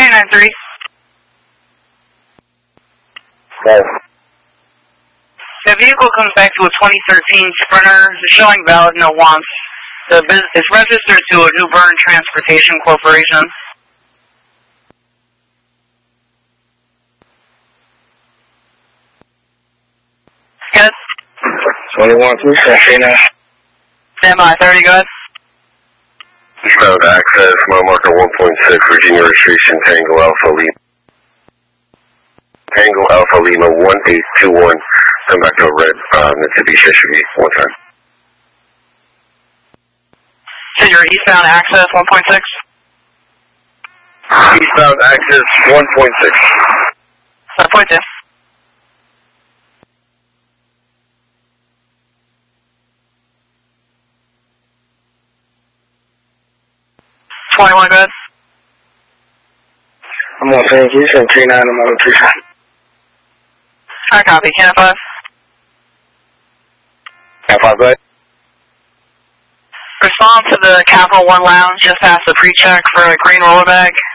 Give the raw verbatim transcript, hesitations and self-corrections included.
K nine three. Yes. The vehicle comes back to a twenty thirteen Sprinter, showing valid, no wants. The business is registered to a New Bern Transportation Corporation. Yes. twenty-one three, K nine. Stand by, thirty, go ahead. Eastbound access, mile marker one point six, Virginia registration, Tango Alpha Lima. Tango Alpha Lima one eight two one. Come back to a red uh, Mitsubishi S U V one time. So your eastbound access one point six? Eastbound access one point six. one point six. twenty-one, go ahead. I'm on Saint Houston, K nine, I'm on Tucson. Alright, copy. Can I five? F five, go ahead. Respond to the Capital One Lounge just past the pre-check for a green roller bag.